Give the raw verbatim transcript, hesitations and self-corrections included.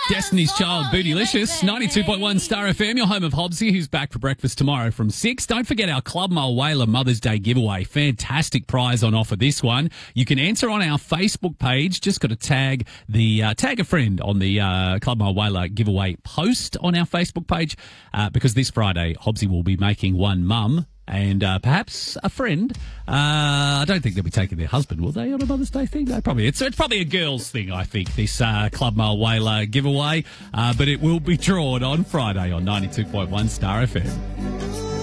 Destiny's Child, Bootylicious, ninety-two point one Star F M, your home of Hobbsy, who's back for breakfast tomorrow from six. Don't forget our Club Mulwala Mother's Day giveaway. Fantastic prize on offer this one. You can answer on our Facebook page. Just got to tag the uh, tag a friend on the uh, Club Mulwala giveaway post on our Facebook page uh, because this Friday, Hobbsy will be making one mum and uh, perhaps a friend. Uh, I don't think they'll be taking their husband, will they, on a Mother's Day thing? No, probably. It's, it's probably a girls' thing, I think, this uh, Club Mulwala giveaway. Uh, but it will be drawn on Friday on ninety-two point one Star F M.